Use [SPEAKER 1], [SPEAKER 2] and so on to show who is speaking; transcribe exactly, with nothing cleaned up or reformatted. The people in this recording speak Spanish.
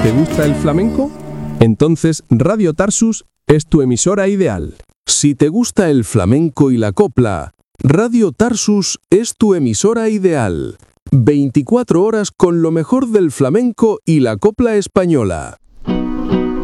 [SPEAKER 1] ¿Te gusta el flamenco? Entonces Radio Tarsus es tu emisora ideal.
[SPEAKER 2] Si te gusta el flamenco y la copla, Radio Tarsus es tu emisora ideal. veinticuatro horas con lo mejor del flamenco y la copla española.